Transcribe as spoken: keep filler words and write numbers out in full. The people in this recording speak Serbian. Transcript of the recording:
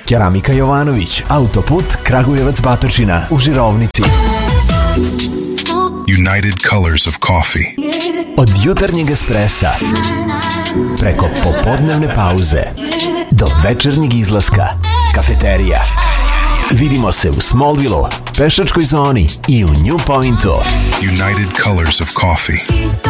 Keramika Jovanović, autoput Kragujevac Batočina u Žirovnici. United Colors of Coffee. Od jutarnjeg espresa preko popodnevne pauze do večernjeg izlaska, kafeterija. Vidimo se u Smallville-u, pešačkoj zoni i u New Pointu. United Colors of Coffee.